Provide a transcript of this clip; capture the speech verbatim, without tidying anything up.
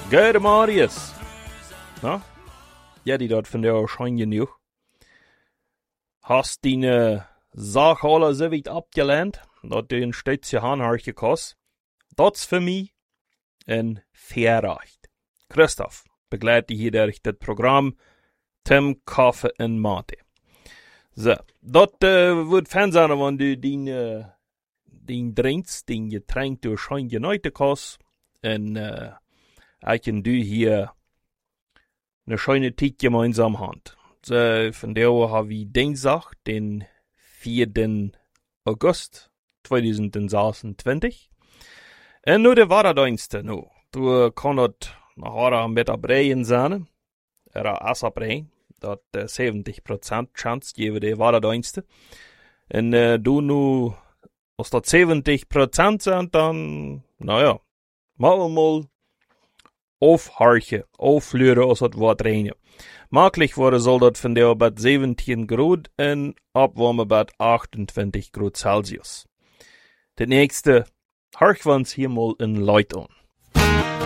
Gute Marius. Na? Ja, die dort von der schon genug. Hast deine Sache alle so weit abgelernt, dass du ein Stützchen Hanharche kannst? Das für mich ein Verrecht. Christoph begleitet hier durch das Programm Tim Kaffee und Mate. So, das äh, wird fern sein, wenn du den, äh, den trinkst, den Getränk du schon geneute kannst. Und äh, ich kann du hier eine schöne Zeit gemeinsam haben. So, von der habe ich Dienstag, den vierten August zweitausendsechsundzwanzig. Und nur der Warendienste, nu. Du kannst nachher mit abbreien sein. Oder als abbreien. Dat uh, zeventig procent chance geven de Warendienste. En uh, du nu, als dat zeventig procent zijn, dan, nou ja, mal mal aufharchen, aufleuren als het wat regnen. Makkelijk worden zal dat van der bij zeventien Grad en opwarmen bij achtentwintig Grad Celsius. De nächste, harch wir uns hier mal in Leut an.